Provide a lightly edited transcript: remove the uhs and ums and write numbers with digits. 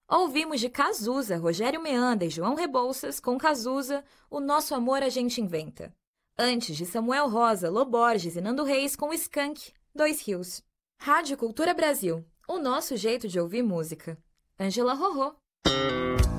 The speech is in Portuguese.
Ouvimos de Cazuza, Rogério Meanda e João Rebouças, com Cazuza, O Nosso Amor a Gente Inventa. Antes de Samuel Rosa, Lô Borges e Nando Reis, com Skank, Dois Rios. Rádio Cultura Brasil, o nosso jeito de ouvir música. Ângela Rorô.